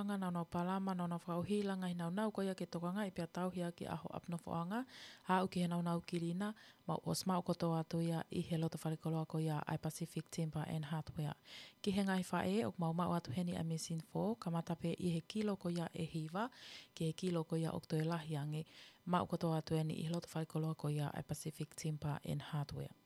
whakanga nau palama nau whauhila ngai nau koia ke tokanga i pia tauhia ki aho apno whaanga hau ki he nau kilina ma os mau koto atu ia i he loto wharekoloa ko ia ai Pacific Timber and Hardware. Ki he ngai whae ok mau atau heni a Machine 4 kamatape i he kilo ko ia e hiva ki he kilo ko ia okto e lahi ange mau koto atu heni i he loto wharekoloa ko ia ai Pacific Timber and Hardware.